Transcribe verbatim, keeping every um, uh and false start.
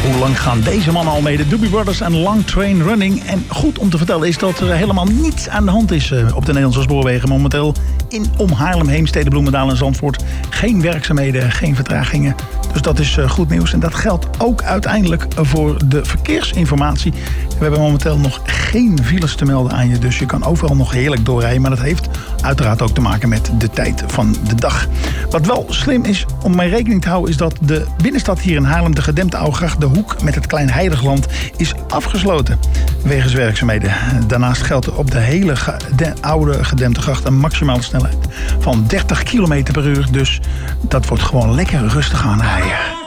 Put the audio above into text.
hoe lang gaan deze mannen al mee? De Doobie Brothers en Long Train Running. En goed om te vertellen is dat er helemaal niets aan de hand is op de Nederlandse spoorwegen momenteel. In om Haarlem, Heemstede, Bloemendaal en Zandvoort. Geen werkzaamheden, geen vertragingen. Dus dat is goed nieuws. En dat geldt ook uiteindelijk voor de verkeersinformatie. We hebben momenteel nog geen files te melden aan je. Dus je kan overal nog heerlijk doorrijden. Maar dat heeft uiteraard ook te maken met de tijd van de dag. Wat wel slim is om mee rekening te houden is dat de binnenstad hier in Haarlem, de gedempte Oudegracht, de hoek met het Klein Heiligland, is afgesloten wegens werkzaamheden. Daarnaast geldt op de hele de oude gedempte gracht een maximale snelheid van dertig kilometer per uur. Dus dat wordt gewoon lekker rustig aan rijden.